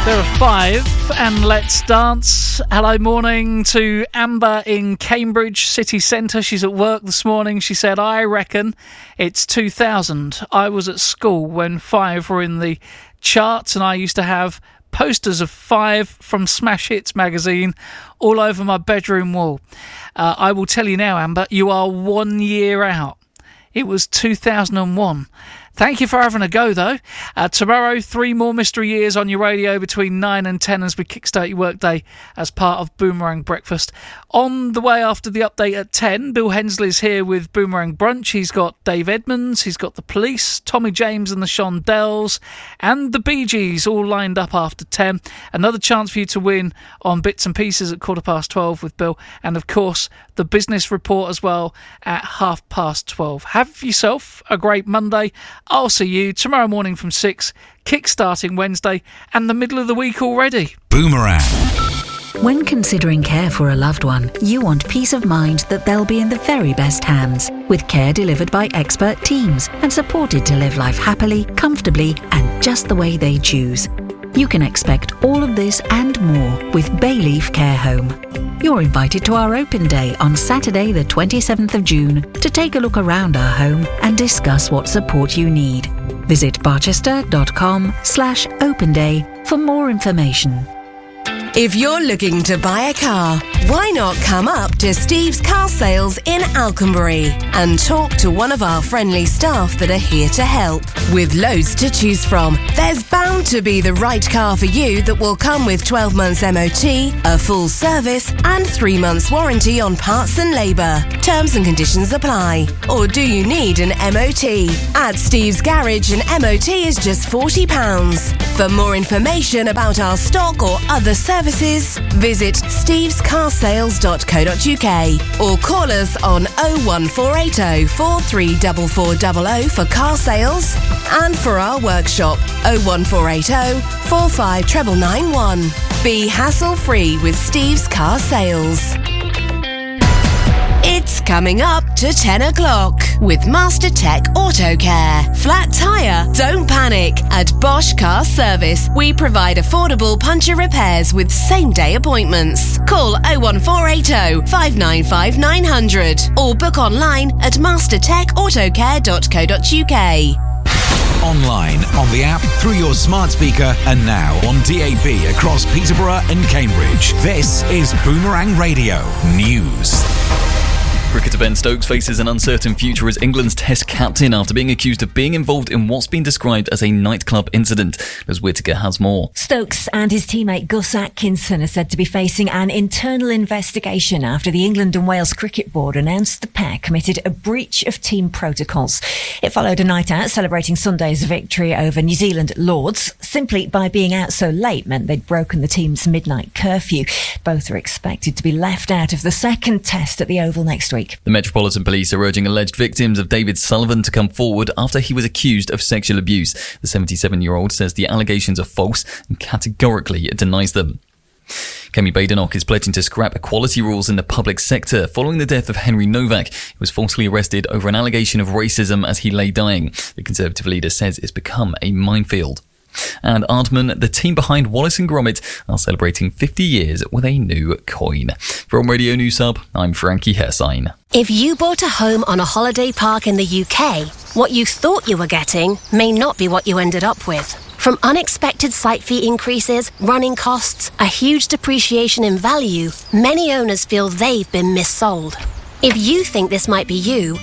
There are 5, and let's dance. Hello morning to Amber in Cambridge city centre. She's at work this morning. She said, I reckon it's 2000. I was at school when 5 were in the charts, and I used to have posters of 5 from Smash Hits magazine all over my bedroom wall. I will tell you now, Amber, you are 1 year out. It was 2001. Thank you for having a go, though. Tomorrow, 3 more mystery years on your radio between 9 and 10 as we kickstart your workday as part of Boomerang Breakfast. On the way after the update at 10, Bill Hensley's here with Boomerang Brunch. He's got Dave Edmonds, he's got The Police, Tommy James and the Shondells, and the Bee Gees all lined up after 10. Another chance for you to win on Bits and Pieces at 12:15 with Bill. And, of course, the business report as well at 12:30. Have yourself a great Monday. I'll see you tomorrow morning from 6, kick-starting Wednesday, and the middle of the week already. Boomerang. When considering care for a loved one, you want peace of mind that they'll be in the very best hands, with care delivered by expert teams and supported to live life happily, comfortably, and just the way they choose. You can expect all of this and more with Bayleaf Care Home. You're invited to our open day on Saturday the 27th of June to take a look around our home and discuss what support you need. Visit barchester.com/open day for more information. If you're looking to buy a car, why not come up to Steve's Car Sales in Alconbury and talk to one of our friendly staff that are here to help. With loads to choose from, there's bound to be the right car for you that will come with 12 months MOT, a full service and 3 months warranty on parts and labour. Terms and conditions apply. Or do you need an MOT? At Steve's Garage, an MOT is just £40. For more information about our stock or other services, visit stevescarsales.co.uk or call us on 01480 434400 for car sales, and for our workshop 01480 459991. Be hassle-free with Steve's Car Sales. It's coming up to 10 o'clock with Master Tech Auto Care. Flat tyre? Don't panic. At Bosch Car Service, we provide affordable puncture repairs with same-day appointments. Call 01480 595 900 or book online at mastertechautocare.co.uk. Online, on the app, through your smart speaker, and now on DAB across Peterborough and Cambridge. This is Boomerang Radio News. Cricketer Ben Stokes faces an uncertain future as England's Test captain after being accused of being involved in what's been described as a nightclub incident. Liz Whittaker has more. Stokes and his teammate Gus Atkinson are said to be facing an internal investigation after the England and Wales Cricket Board announced the pair committed a breach of team protocols. It followed a night out celebrating Sunday's victory over New Zealand at Lords. Simply by being out so late meant they'd broken the team's midnight curfew. Both are expected to be left out of the second Test at the Oval next week. The Metropolitan Police are urging alleged victims of David Sullivan to come forward after he was accused of sexual abuse. The 77-year-old says the allegations are false and categorically denies them. Kemi Badenoch is pledging to scrap equality rules in the public sector following the death of Henry Novak. He was falsely arrested over an allegation of racism as he lay dying. The Conservative leader says it's become a minefield. And Aardman, the team behind Wallace and Gromit, are celebrating 50 years with a new coin. From Radio News Hub, I'm Frankie Hersine. If you bought a home on a holiday park in the UK, what you thought you were getting may not be what you ended up with. From unexpected site fee increases, running costs, a huge depreciation in value, many owners feel they've been missold. If you think this might be you,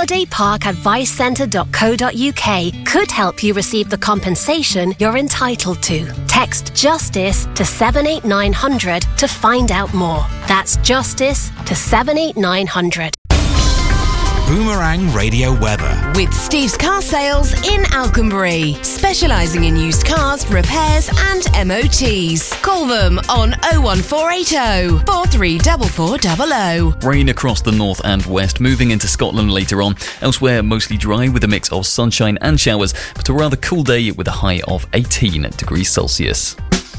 holidayparkadvicecentre.co.uk could help you receive the compensation you're entitled to. Text JUSTICE to 78900 to find out more. That's JUSTICE to 78900. Boomerang Radio weather. With Steve's Car Sales in Alconbury, specialising in used cars, repairs and MOTs. Call them on 01480 434400. Rain across the north and west, moving into Scotland later on. Elsewhere, mostly dry with a mix of sunshine and showers, but a rather cool day with a high of 18 degrees Celsius.